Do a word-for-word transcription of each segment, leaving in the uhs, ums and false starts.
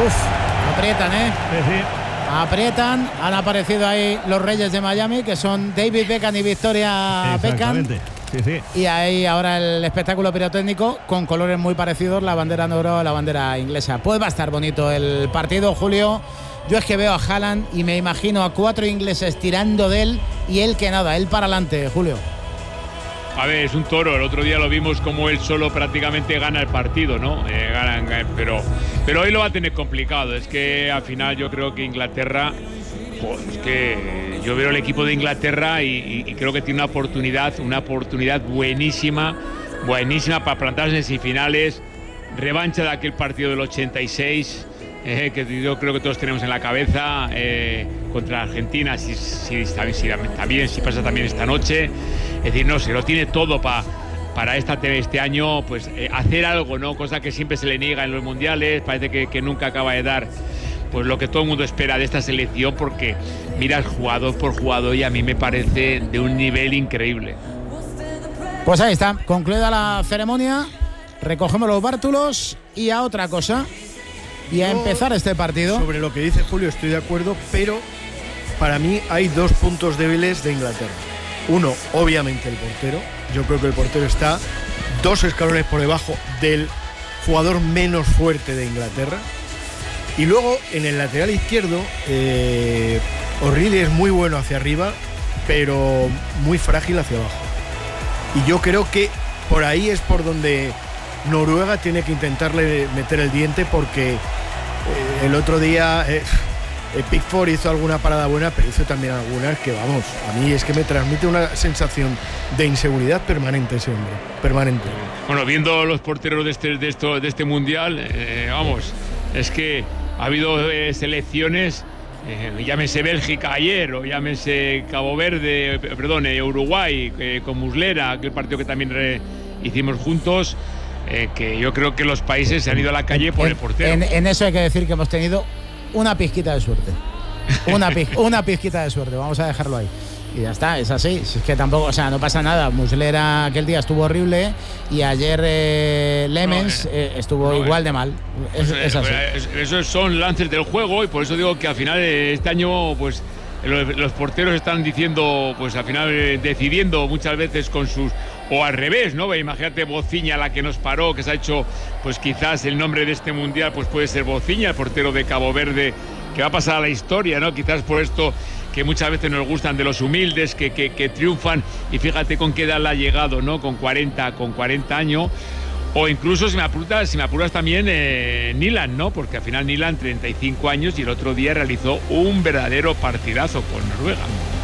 Uf, aprietan, ¿eh? Sí, sí. Aprietan. Han aparecido ahí los Reyes de Miami, que son David Beckham y Victoria Beckham. Sí, sí. Y ahí ahora el espectáculo pirotécnico con colores muy parecidos, la bandera negro, la bandera inglesa. Pues va a estar bonito el partido, Julio. Yo es que veo a Haaland y me imagino a cuatro ingleses tirando de él y él que nada, él para adelante, Julio. A ver, es un toro. El otro día lo vimos como él solo prácticamente gana el partido, ¿no? Eh, ganan, eh, pero, pero hoy lo va a tener complicado. Es que al final yo creo que Inglaterra, joder, es que yo veo el equipo de Inglaterra y, y, y creo que tiene una oportunidad, una oportunidad buenísima, buenísima para plantarse en semifinales, revancha de aquel partido del ochenta y seis. Eh, que yo creo que todos tenemos en la cabeza eh, contra Argentina, si, si, está, si está bien, si pasa también esta noche. Es decir, no, se lo tiene todo pa, para esta, este año, pues eh, hacer algo, ¿no? Cosa que siempre se le niega en los mundiales, parece que, que nunca acaba de dar pues lo que todo el mundo espera de esta selección, porque miras jugador por jugador y a mí me parece de un nivel increíble. Pues ahí está, concluida la ceremonia, recogemos los bártulos y a otra cosa. Y a empezar este partido. Sobre lo que dice Julio estoy de acuerdo, pero para mí hay dos puntos débiles de Inglaterra. Uno, obviamente el portero. Yo creo que el portero está dos escalones por debajo del jugador menos fuerte de Inglaterra. Y luego en el lateral izquierdo, eh, O'Reilly es muy bueno hacia arriba, pero muy frágil hacia abajo. Y yo creo que por ahí es por donde Noruega tiene que intentarle meter el diente, porque eh, el otro día eh, Pickford hizo alguna parada buena, pero hizo también algunas que, vamos, a mí es que me transmite una sensación de inseguridad permanente ese hombre, permanente. Bueno, viendo los porteros de este, de esto, de este mundial, eh, vamos, es que ha habido eh, selecciones, eh, llámese Bélgica ayer, o llámese Cabo Verde, perdón, eh, Uruguay, eh, con Muslera, aquel partido que también re, hicimos juntos. Eh, que yo creo que los países se han ido a la calle por en, el portero. En, en eso hay que decir que hemos tenido una pizquita de suerte. Una, piz, una pizquita de suerte, vamos a dejarlo ahí. Y ya está, es así. Si es que tampoco, o sea, no pasa nada. Muslera aquel día estuvo horrible y ayer eh, Lemens no, eh, eh, estuvo no, igual eh, de mal. Es, pues, es así. Esos son lances del juego y por eso digo que al final de este año, pues los, los porteros están diciendo, pues al final eh, decidiendo muchas veces con sus. O al revés, ¿no? Imagínate Bociña, la que nos paró, que se ha hecho, pues quizás el nombre de este mundial, pues puede ser Bociña, el portero de Cabo Verde, que va a pasar a la historia, ¿no? Quizás por esto que muchas veces nos gustan de los humildes, que, que, que triunfan, y fíjate con qué edad le ha llegado, ¿no? Con cuarenta, con cuarenta años. O incluso, si me apuras, si me apuras también, eh, Nilan, ¿no? Porque al final Nilan, treinta y cinco años, y el otro día realizó un verdadero partidazo con Noruega.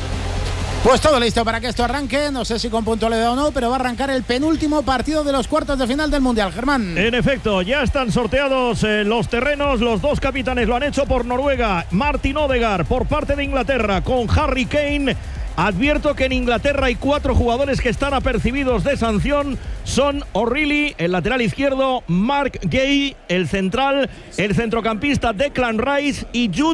Pues todo listo para que esto arranque, no sé si con puntualidad o no, pero va a arrancar el penúltimo partido de los cuartos de final del Mundial, Germán. En efecto, ya están sorteados eh, los terrenos, los dos capitanes lo han hecho por Noruega, Martin Odegaard por parte de Inglaterra con Harry Kane. Advierto que en Inglaterra hay cuatro jugadores que están apercibidos de sanción. Son O'Reilly, el lateral izquierdo, Mark Gay, el central, el centrocampista Declan Rice y Jude